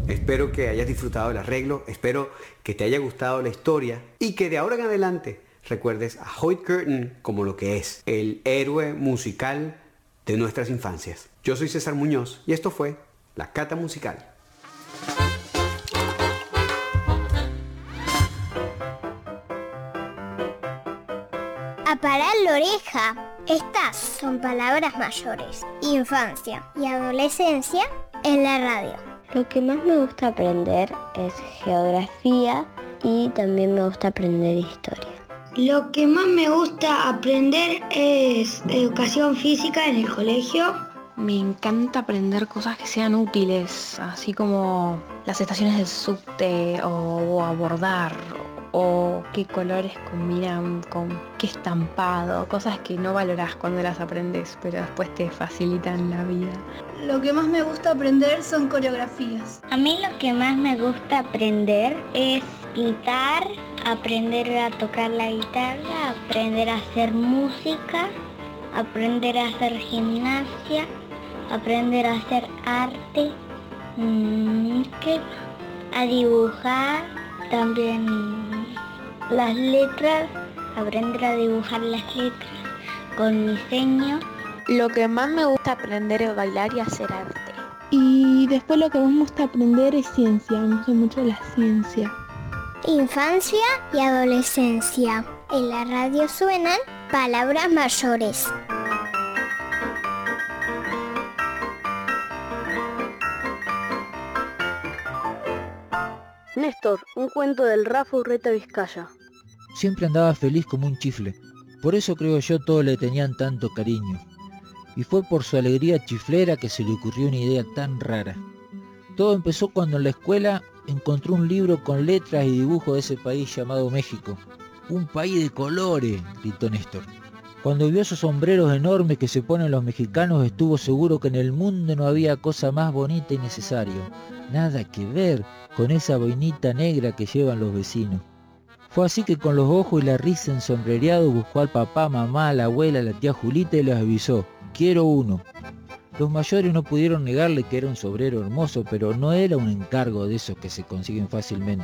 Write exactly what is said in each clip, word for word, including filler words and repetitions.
Espero que hayas disfrutado del arreglo, espero que te haya gustado la historia y que de ahora en adelante recuerdes a Hoyt Curtin como lo que es, el héroe musical de nuestras infancias. Yo soy César Muñoz y esto fue La Cata Musical. Aparar la oreja. Estas son palabras mayores. Infancia y adolescencia en la radio. Lo que más me gusta aprender es geografía y también me gusta aprender historia. Lo que más me gusta aprender es educación física en el colegio. Me encanta aprender cosas que sean útiles, así como las estaciones del subte o, o abordar, o qué colores combinan con qué estampado, cosas que no valorás cuando las aprendes, pero después te facilitan la vida. Lo que más me gusta aprender son coreografías. A mí lo que más me gusta aprender es pintar, aprender a tocar la guitarra, aprender a hacer música, aprender a hacer gimnasia, aprender a hacer arte, mmm, ¿qué? A dibujar, también las letras, aprender a dibujar las letras con mi diseño. Lo que más me gusta aprender es bailar y hacer arte. Y después lo que más me gusta aprender es ciencia, me gusta mucho la ciencia. Infancia y adolescencia. En la radio suenan palabras mayores. Néstor, un cuento del Rafa Urreta Vizcaya. Siempre andaba feliz como un chifle, por eso creo yo todos le tenían tanto cariño. Y fue por su alegría chiflera que se le ocurrió una idea tan rara. Todo empezó cuando en la escuela encontró un libro con letras y dibujos de ese país llamado México. ¡Un país de colores!, gritó Néstor. Cuando vio esos sombreros enormes que se ponen los mexicanos, estuvo seguro que en el mundo no había cosa más bonita y necesaria. Nada que ver con esa boinita negra que llevan los vecinos. Fue así que con los ojos y la risa ensombreriado buscó al papá, mamá, a la abuela, a la tía Julita y les avisó: quiero uno. Los mayores no pudieron negarle que era un sombrero hermoso, pero no era un encargo de esos que se consiguen fácilmente.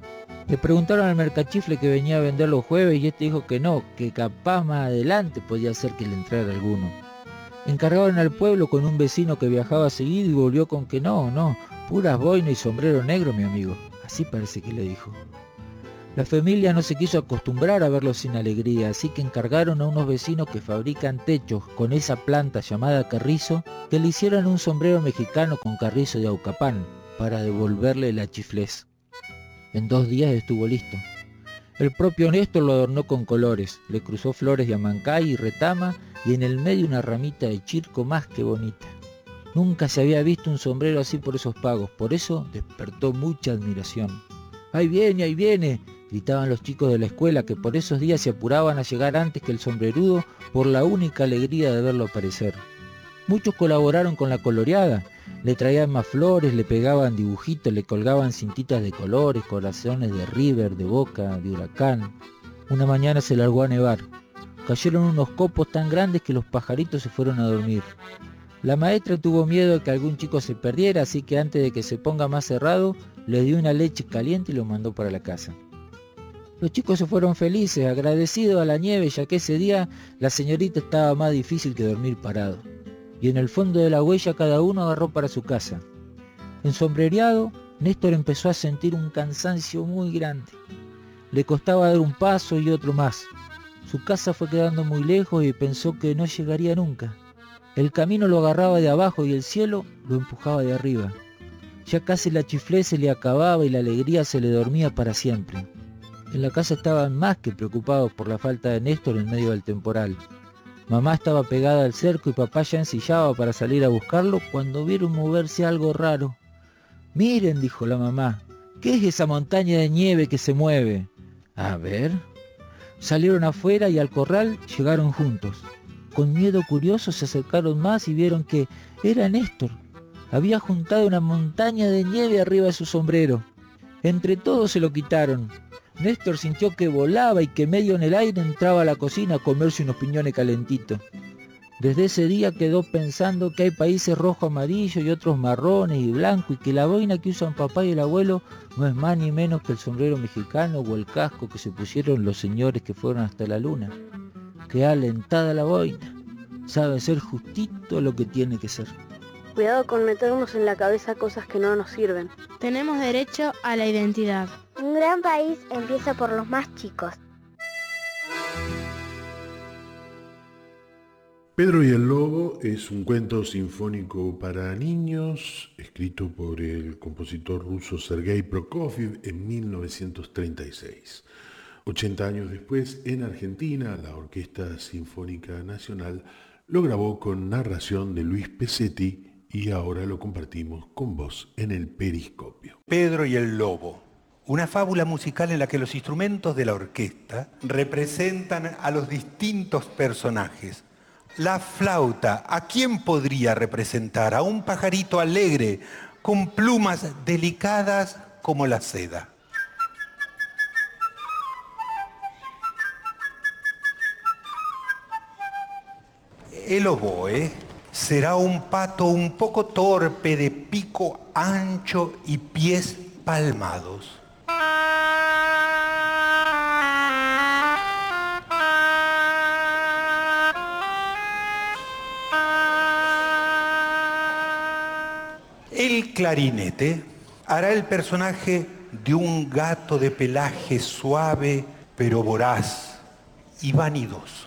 Le preguntaron al mercachifle que venía a vender los jueves y este dijo que no, que capaz más adelante podía ser que le entrara alguno. Encargaron al pueblo con un vecino que viajaba seguido y volvió con que no, no, puras boinas y sombrero negro, mi amigo. Así parece que le dijo. La familia no se quiso acostumbrar a verlo sin alegría, así que encargaron a unos vecinos que fabrican techos con esa planta llamada carrizo, que le hicieran un sombrero mexicano con carrizo de aucapán, para devolverle la chiflez. En dos días estuvo listo. El propio Néstor lo adornó con colores, le cruzó flores de amancay y retama y en el medio una ramita de chirco más que bonita. Nunca se había visto un sombrero así por esos pagos, por eso despertó mucha admiración. ¡Ahí viene, ahí viene!, gritaban los chicos de la escuela, que por esos días se apuraban a llegar antes que el sombrerudo por la única alegría de verlo aparecer. Muchos colaboraron con la coloreada, le traían más flores, le pegaban dibujitos, le colgaban cintitas de colores, corazones de River, de Boca, de Huracán. Una mañana se largó a nevar. Cayeron unos copos tan grandes que los pajaritos se fueron a dormir. La maestra tuvo miedo de que algún chico se perdiera, así que antes de que se ponga más cerrado, le dio una leche caliente y lo mandó para la casa. Los chicos se fueron felices, agradecidos a la nieve, ya que ese día la señorita estaba más difícil que dormir parado. Y en el fondo de la huella cada uno agarró para su casa. Ensombrereado, Néstor empezó a sentir un cansancio muy grande. Le costaba dar un paso y otro más. Su casa fue quedando muy lejos y pensó que no llegaría nunca. El camino lo agarraba de abajo y el cielo lo empujaba de arriba. Ya casi la chiflez se le acababa y la alegría se le dormía para siempre. En la casa estaban más que preocupados por la falta de Néstor en medio del temporal. Mamá estaba pegada al cerco y papá ya ensillaba para salir a buscarlo cuando vieron moverse algo raro. «Miren», dijo la mamá, «¿qué es esa montaña de nieve que se mueve?» «A ver». Salieron afuera y al corral llegaron juntos. Con miedo curioso se acercaron más y vieron que era Néstor. Había juntado una montaña de nieve arriba de su sombrero. Entre todos se lo quitaron. Néstor sintió que volaba y que medio en el aire entraba a la cocina a comerse unos piñones calentitos. Desde ese día quedó pensando que hay países rojo, amarillo y otros marrones y blanco, y que la boina que usan papá y el abuelo no es más ni menos que el sombrero mexicano o el casco que se pusieron los señores que fueron hasta la luna. Qué alentada la boina, sabe ser justito lo que tiene que ser. Cuidado con meternos en la cabeza cosas que no nos sirven. Tenemos derecho a la identidad. Un gran país empieza por los más chicos. Pedro y el Lobo es un cuento sinfónico para niños, escrito por el compositor ruso Sergei Prokofiev en mil novecientos treinta y seis. ochenta años después, en Argentina, la Orquesta Sinfónica Nacional lo grabó con narración de Luis Pesetti y ahora lo compartimos con vos en el Periscopio. Pedro y el Lobo, una fábula musical en la que los instrumentos de la orquesta representan a los distintos personajes. La flauta, ¿a quién podría representar? A un pajarito alegre, con plumas delicadas como la seda. El oboe será un pato un poco torpe, de pico ancho y pies palmados. El clarinete hará el personaje de un gato de pelaje suave pero voraz y vanidoso.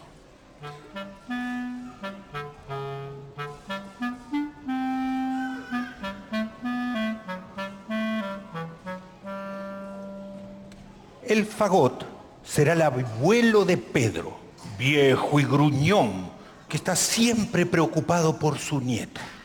El fagot será el abuelo de Pedro, viejo y gruñón, que está siempre preocupado por su nieto.